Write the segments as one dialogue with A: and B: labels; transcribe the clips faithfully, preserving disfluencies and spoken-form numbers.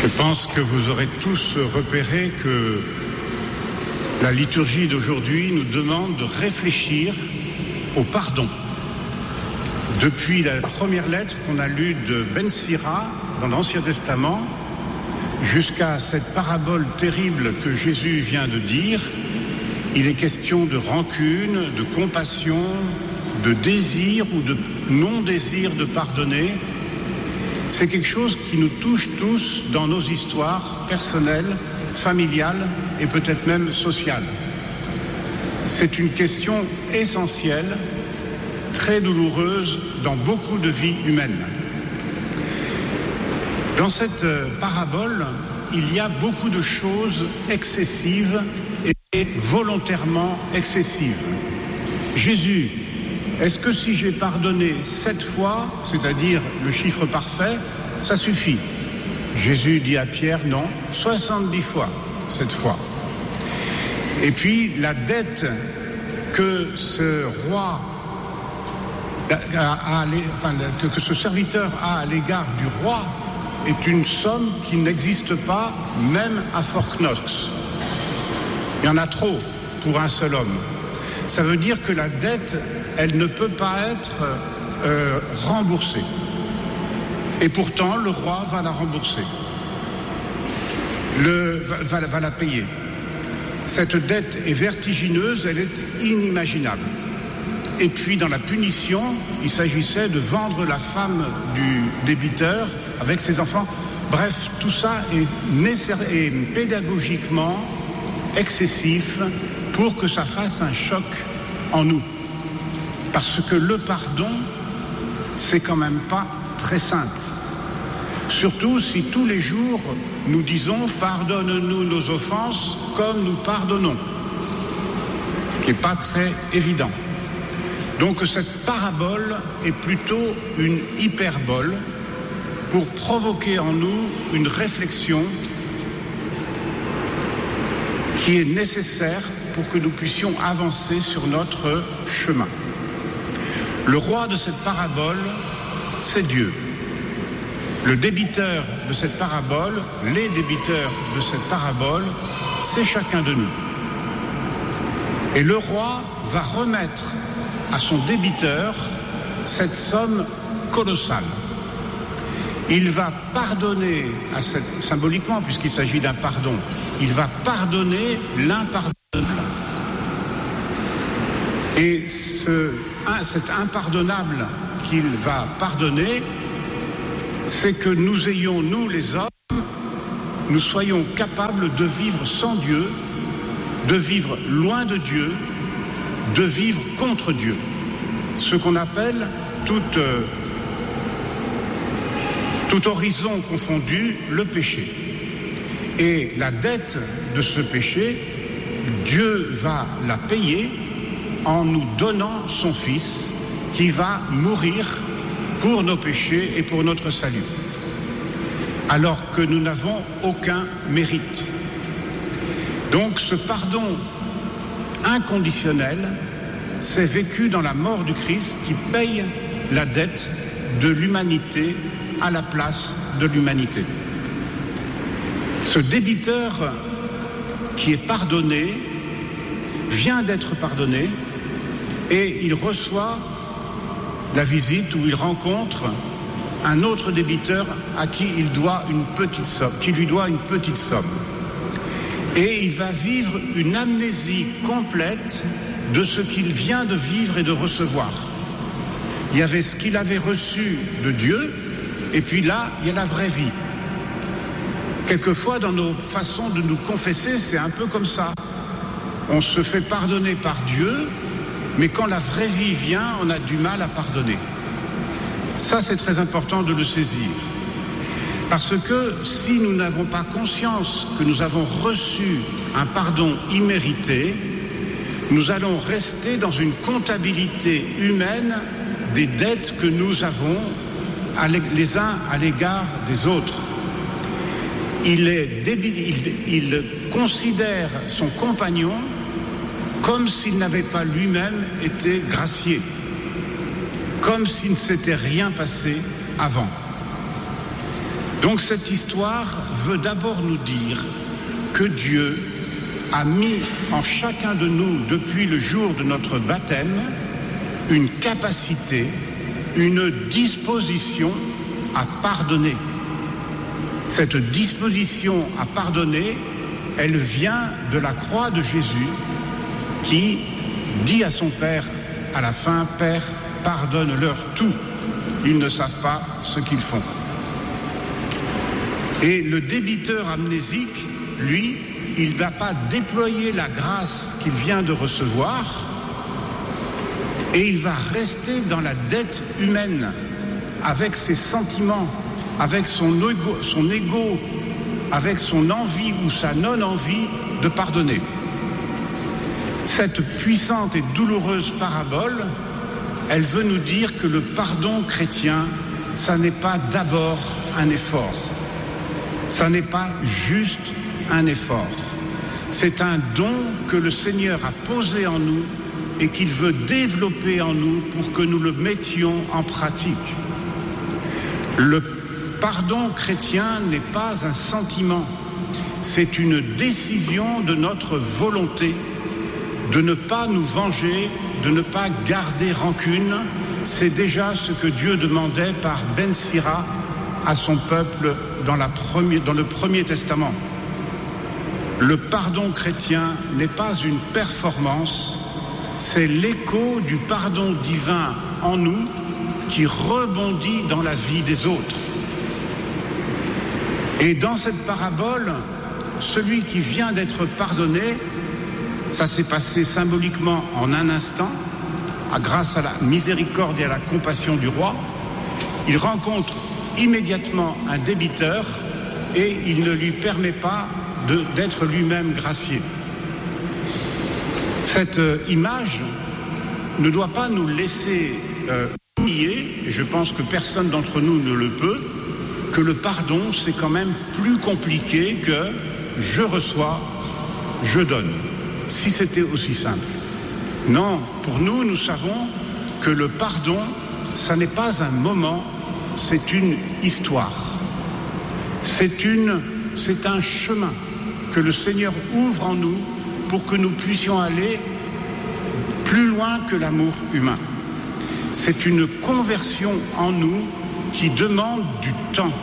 A: Je pense que vous aurez tous repéré que la liturgie d'aujourd'hui nous demande de réfléchir au pardon. Depuis la première lettre qu'on a lue de Ben Sira dans l'Ancien Testament, jusqu'à cette parabole terrible que Jésus vient de dire, il est question de rancune, de compassion, de désir ou de non-désir de pardonner. C'est quelque chose qui nous touche tous dans nos histoires personnelles, familiales et peut-être même sociales. C'est une question essentielle, très douloureuse dans beaucoup de vies humaines. Dans cette parabole, il y a beaucoup de choses excessives et volontairement excessives. Jésus, est-ce que si j'ai pardonné sept fois, c'est-à-dire le chiffre parfait, ça suffit? Jésus dit à Pierre, non, soixante-dix fois cette fois. Et puis la dette que ce roi, a, a, enfin, que, que ce serviteur a à l'égard du roi est une somme qui n'existe pas même à Fort Knox. Il y en a trop pour un seul homme. Ça veut dire que la dette, elle ne peut pas être euh, remboursée. Et pourtant, le roi va la rembourser. Le, va, va, va la payer. Cette dette est vertigineuse, elle est inimaginable. Et puis, dans la punition, il s'agissait de vendre la femme du débiteur avec ses enfants. Bref, tout ça est, nécessaire, est pédagogiquement excessif pour que ça fasse un choc en nous. Parce que le pardon, c'est quand même pas très simple. Surtout si tous les jours, nous disons « pardonne-nous nos offenses comme nous pardonnons ». Ce qui n'est pas très évident. Donc cette parabole est plutôt une hyperbole pour provoquer en nous une réflexion qui est nécessaire pour que nous puissions avancer sur notre chemin. Le roi de cette parabole, c'est Dieu. Le débiteur de cette parabole, les débiteurs de cette parabole, c'est chacun de nous. Et le roi va remettre à son débiteur cette somme colossale. Il va pardonner, à cette, symboliquement, puisqu'il s'agit d'un pardon, il va pardonner l'impardonnable. Et ce, un, cet impardonnable qu'il va pardonner, c'est que nous ayons, nous les hommes, nous soyons capables de vivre sans Dieu, de vivre loin de Dieu, de vivre contre Dieu. Ce qu'on appelle toute... Euh, tout horizon confondu, le péché. Et la dette de ce péché, Dieu va la payer en nous donnant son Fils qui va mourir pour nos péchés et pour notre salut. Alors que nous n'avons aucun mérite. Donc ce pardon inconditionnel, c'est vécu dans la mort du Christ qui paye la dette de l'humanité à la place de l'humanité. Ce débiteur qui est pardonné vient d'être pardonné et il reçoit la visite où il rencontre un autre débiteur à qui il doit une petite somme, qui lui doit une petite somme. Et il va vivre une amnésie complète de ce qu'il vient de vivre et de recevoir. Il y avait ce qu'il avait reçu de Dieu. Et puis là, il y a la vraie vie. Quelquefois, dans nos façons de nous confesser, c'est un peu comme ça. On se fait pardonner par Dieu, mais quand la vraie vie vient, on a du mal à pardonner. Ça, c'est très important de le saisir. Parce que si nous n'avons pas conscience que nous avons reçu un pardon immérité, nous allons rester dans une comptabilité humaine des dettes que nous avons les uns à l'égard des autres. Il, est débi- il, il considère son compagnon comme s'il n'avait pas lui-même été gracié, comme s'il ne s'était rien passé avant. Donc cette histoire veut d'abord nous dire que Dieu a mis en chacun de nous, depuis le jour de notre baptême, une capacité, une disposition à pardonner. Cette disposition à pardonner, elle vient de la croix de Jésus qui dit à son Père à la fin, « Père, pardonne-leur tout, ils ne savent pas ce qu'ils font. » Et le débiteur amnésique, lui, il ne va pas déployer la grâce qu'il vient de recevoir et il va rester dans la dette humaine avec ses sentiments, avec son ego, son ego, avec son envie ou sa non-envie de pardonner. Cette puissante et douloureuse parabole, elle veut nous dire que le pardon chrétien, ça n'est pas d'abord un effort. Ça n'est pas juste un effort. C'est un don que le Seigneur a posé en nous et qu'il veut développer en nous pour que nous le mettions en pratique. Le pardon chrétien n'est pas un sentiment, c'est une décision de notre volonté de ne pas nous venger, de ne pas garder rancune. C'est déjà ce que Dieu demandait par Ben Sira à son peuple dans, la première, dans le Premier Testament. Le pardon chrétien n'est pas une performance, c'est l'écho du pardon divin en nous qui rebondit dans la vie des autres. Et dans cette parabole, celui qui vient d'être pardonné, ça s'est passé symboliquement en un instant, grâce à la miséricorde et à la compassion du roi. Il rencontre immédiatement un débiteur et il ne lui permet pas de, d'être lui-même gracié. Cette euh, image ne doit pas nous laisser euh, oublier, et je pense que personne d'entre nous ne le peut, que le pardon, c'est quand même plus compliqué que je reçois, je donne. Si c'était aussi simple. Non, pour nous, nous savons que le pardon, ça n'est pas un moment, c'est une histoire. C'est une, c'est un chemin que le Seigneur ouvre en nous pour que nous puissions aller plus loin que l'amour humain. C'est une conversion en nous qui demande du temps.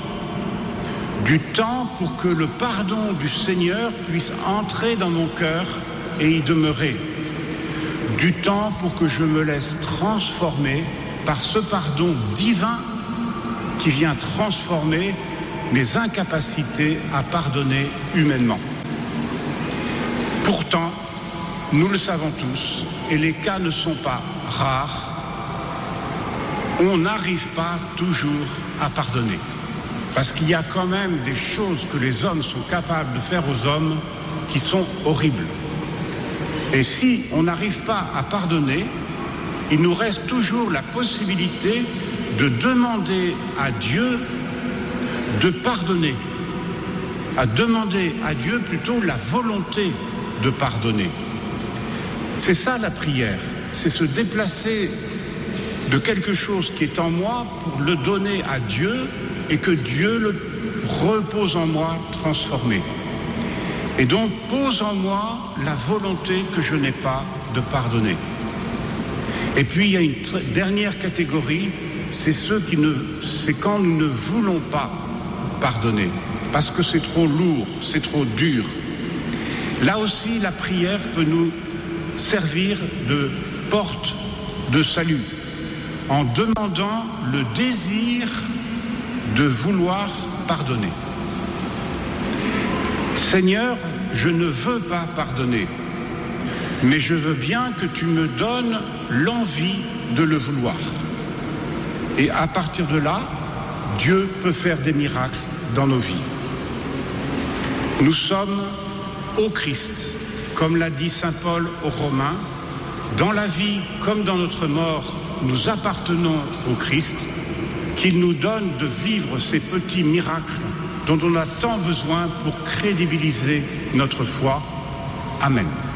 A: Du temps pour que le pardon du Seigneur puisse entrer dans mon cœur et y demeurer. Du temps pour que je me laisse transformer par ce pardon divin qui vient transformer mes incapacités à pardonner humainement. Pourtant, nous le savons tous, et les cas ne sont pas rares, on n'arrive pas toujours à pardonner. Parce qu'il y a quand même des choses que les hommes sont capables de faire aux hommes qui sont horribles. Et si on n'arrive pas à pardonner, il nous reste toujours la possibilité de demander à Dieu de pardonner, à demander à Dieu plutôt la volonté de pardonner. C'est ça la prière, c'est se déplacer de quelque chose qui est en moi pour le donner à Dieu et que Dieu le repose en moi transformé. Et donc pose en moi la volonté que je n'ai pas de pardonner. Et puis il y a une tr- dernière catégorie, c'est ceux qui ne, c'est quand nous ne voulons pas pardonner, parce que c'est trop lourd, c'est trop dur. Là aussi, la prière peut nous servir de porte de salut, en demandant le désir de vouloir pardonner. Seigneur, je ne veux pas pardonner, mais je veux bien que tu me donnes l'envie de le vouloir. Et à partir de là, Dieu peut faire des miracles dans nos vies. Nous sommes au Christ, comme l'a dit saint Paul aux Romains, dans la vie comme dans notre mort, nous appartenons au Christ, qu'il nous donne de vivre ces petits miracles dont on a tant besoin pour crédibiliser notre foi. Amen.